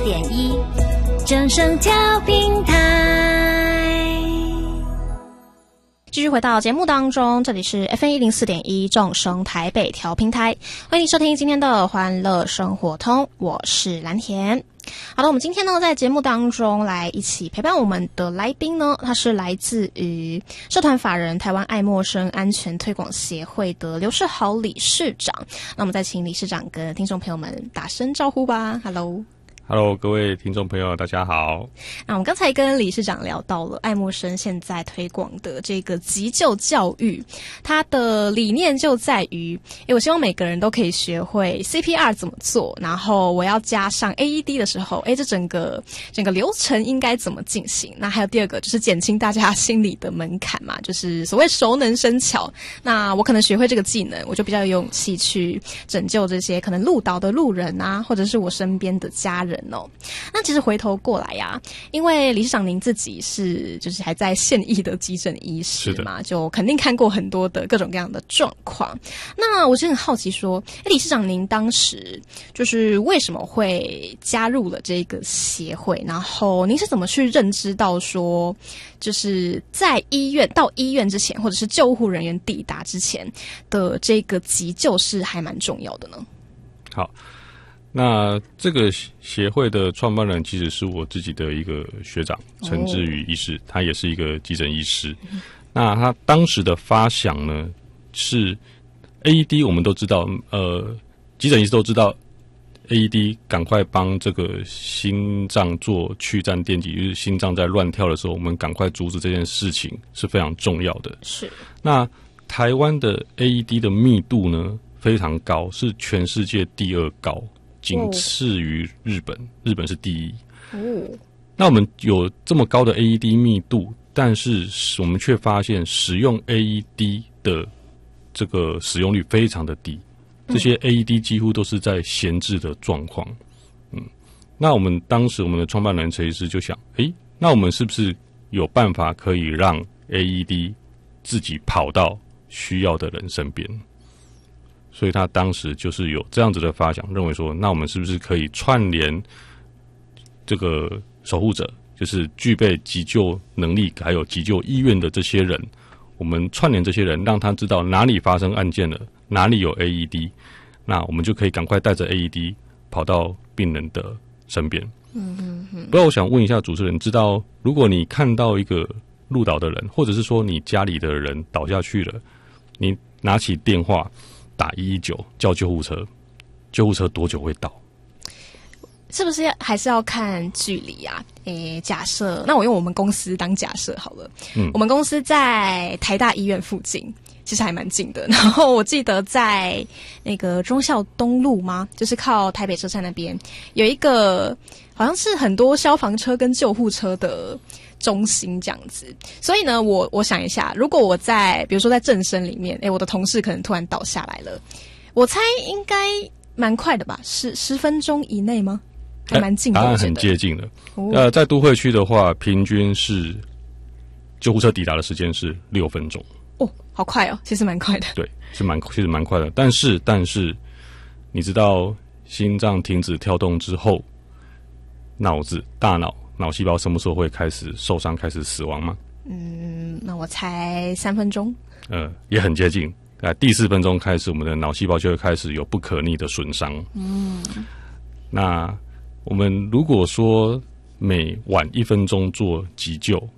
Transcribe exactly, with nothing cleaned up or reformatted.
点一，正声调频台。继续回到节目当中，这里是 F M 一零四点一正声台北调频台，欢迎收听今天的欢乐生活通，我是蓝田。好的，我们今天呢在节目当中来一起陪伴我们的来宾呢，他是来自于社团法人台湾爱默生安全推广协会的刘世豪理事长。那我们再请理事长跟听众朋友们打声招呼吧。 Hello Hello， 各位听众朋友，大家好。 那我们刚才跟理事长聊到了爱默生现在推广的这个急救教育，它的理念就在于，诶，我希望每个人都可以学会 C P R 怎么做，然后我要加上 A E D 的时候，诶，这整个整个流程应该怎么进行？那还有第二个就是减轻大家心里的门槛嘛，就是所谓熟能生巧。那我可能学会这个技能，我就比较有勇气去拯救这些可能路倒的路人啊，或者是我身边的家人。那其实回头过来呀、啊，因为理事长您自己是就是还在现役的急诊医师嘛，就肯定看过很多的各种各样的状况。那我是很好奇说，理事长您当时就是为什么会加入了这个协会？然后您是怎么去认知到说，就是在医院到医院之前，或者是救护人员抵达之前的这个急救是还蛮重要的呢？ 好。那这个协会的创办人其实是我自己的一个学长陈志宇医师，他也是一个急诊医师。嗯、那他当时的发想呢是 A E D， 我们都知道，呃，急诊医师都知道 A E D 赶快帮这个心脏做去颤电击，就是心脏在乱跳的时候，我们赶快阻止这件事情是非常重要的。是。那台湾的 A E D 的密度呢非常高，是全世界第二高。仅次于日本，日本是第一。哦，那我们有这么高的 A E D 密度，但是我们却发现使用 A E D 的这个使用率非常的低，这些 A E D 几乎都是在闲置的状况。嗯，那我们当时我们的创办人陈医师就想，诶，那我们是不是有办法可以让 A E D 自己跑到需要的人身边？所以他当时就是有这样子的发想，认为说，那我们是不是可以串联这个守护者，就是具备急救能力还有急救意愿的这些人，我们串联这些人，让他知道哪里发生案件了，哪里有 A E D， 那我们就可以赶快带着 A E D 跑到病人的身边。嗯嗯嗯。不过我想问一下主持人，知道如果你看到一个路倒的人，或者是说你家里的人倒下去了，你拿起电话打一一九叫救护车，救护车多久会到？ 是不是还是要看距离啊？诶，假设那我用我们公司当假设好了。嗯，我们公司在台大医院附近，其实还蛮近的。然后我记得在那个忠孝东路吗？就是靠台北车站那边有一个，好像是很多消防车跟救护车的中心这样子。所以呢，我我想一下，如果我在比如说在正生里面，诶，我的同事可能突然倒下来了，我猜应该蛮快的吧？十十分钟以内吗？还蛮近的， 答案很接近的。哦、呃，在都会区的话，平均是救护车抵达的时间是六分钟。 哦，好快哦，其实蛮快的。 对，是蛮其实蛮快的。但是但是，你知道心脏停止跳动之后，脑子大脑脑细胞什么时候会开始受伤、开始死亡吗？ 嗯，那我猜三分钟。 呃，也很接近。在第四分钟开始，我们的脑细胞就会开始有不可逆的损伤。嗯，那我们如果说每晚一分钟做急救，